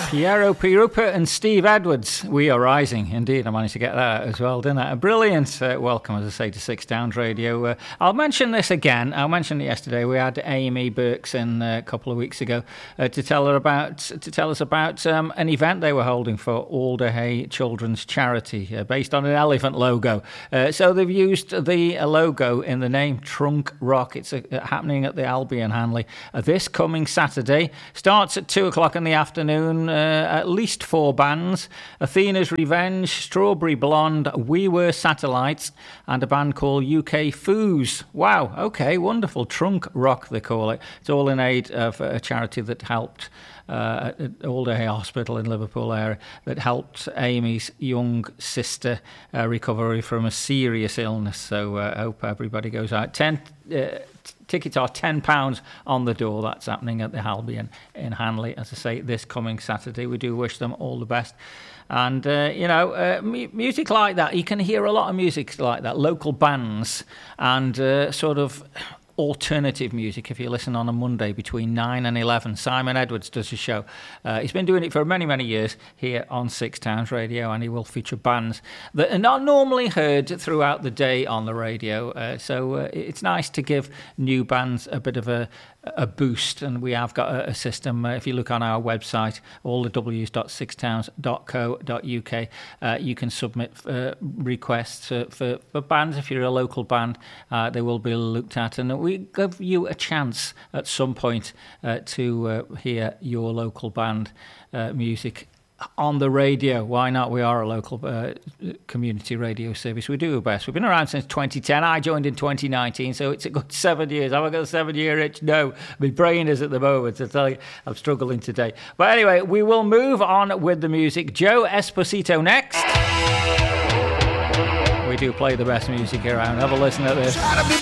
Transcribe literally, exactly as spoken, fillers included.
Piero P. Rupert and Steve Edwards. We Are Rising. Indeed, I managed to get that as well, didn't I? A brilliant uh, welcome, as I say, to Six Towns Radio. Uh, I'll mention this again. I mentioned it yesterday. We had Amy Burks in uh, a couple of weeks ago uh, to tell her about to tell us about um, an event they were holding for Alder Hey Children's Charity, uh, based on an elephant logo. Uh, so they've used the uh, logo in the name Trunk Rock. It's uh, happening at the Albion Hanley uh, this coming Saturday. Starts at two o'clock in the afternoon. Uh, at least four bands: Athena's Revenge, Strawberry Blonde, We Were Satellites, and a band called U K Foos. Wow, okay, wonderful. Trunk Rock, they call it. It's all in aid of a charity that helped uh, at Alder Hey Hospital in Liverpool area, that helped Amy's young sister uh, recover from a serious illness. So I uh, hope everybody goes out. Ten uh, Tickets are ten pounds on the door. That's happening at the Albion in Hanley, as I say, this coming Saturday. We do wish them all the best. And, uh, you know, uh, mu- music like that, you can hear a lot of music like that, local bands and uh, sort of alternative music. If you listen on a Monday between nine and eleven, Simon Edwards does a show. Uh, he's been doing it for many, many years here on Six Towns Radio, and he will feature bands that are not normally heard throughout the day on the radio. Uh, so uh, it's nice to give new bands a bit of a a boost, and we have got a, a system. Uh, if you look on our website, all the w's dot six towns dot co dot uk, uh, you can submit uh, requests uh, for, for bands. If you're a local band, uh, they will be looked at, and we give you a chance at some point uh, to uh, hear your local band uh, music on the radio. Why not? We are a local uh, community radio service. We do our best. We've been around since twenty ten. I joined in twenty nineteen, so it's a good seven years. Have I got a seven-year itch? No. My brain is at the moment. I tell you, I'm struggling today. But anyway, we will move on with the music. Joe Esposito next. We do play the best music around. Have a listen at this.